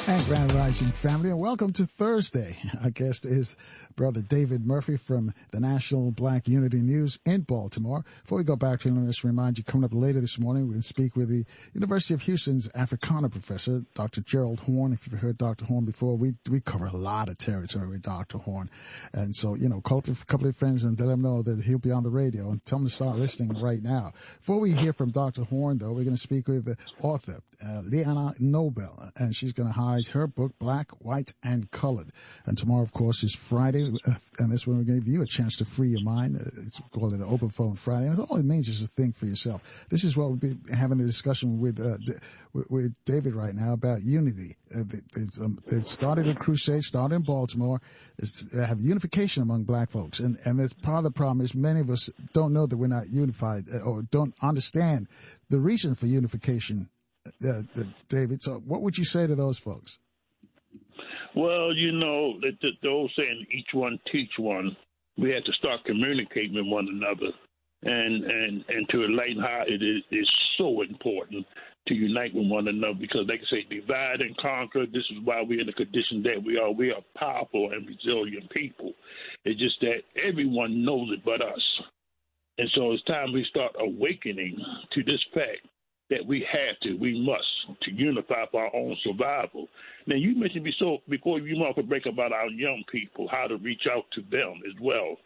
And Grand Rising family, and welcome to Thursday. Our guest is Brother David Murphy from the National Black Unity News in Baltimore. Before we go back to him, let's remind you, coming up later this morning, we're going to speak with the University of Houston's Africana professor, Dr. Gerald Horne. If you've heard Dr. Horne before, we cover a lot of territory with Dr. Horne. And so, call up a couple of friends and let them know that he'll be on the radio and tell them to start listening right now. Before we hear from Dr. Horne, though, we're going to speak with the author, Leanna Nobel, and she's going to highlight her book, Black, White, and Colored. And tomorrow, of course, is Friday, and that's when we're going to give you a chance to free your mind. It's called an Open Phone Friday, and all it means is to think for yourself. This is what we'll be having a discussion with David right now about unity. They started a crusade, started in Baltimore. They have unification among black folks, and that's part of the problem is many of us don't know that we're not unified or don't understand the reason for unification. David, so what would you say to those folks? Well, the old saying, each one teach one. We have to start communicating with one another and to enlighten how it is so important to unite with one another, because they can say divide and conquer. This is why we're in the condition that we are. We are powerful and resilient people. It's just that everyone knows it but us. And so it's time we start awakening to this fact that we must, to unify for our own survival. Now, you mentioned before you want to break about our young people, how to reach out to them as well.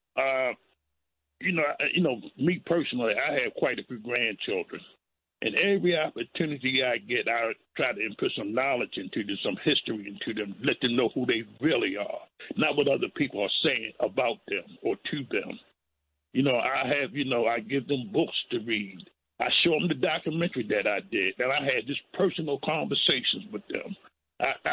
Me personally, I have quite a few grandchildren, and every opportunity I get, I try to input some knowledge into them, some history into them, let them know who they really are, not what other people are saying about them or to them. I give them books to read. I show them the documentary that I did, and I had just personal conversations with them.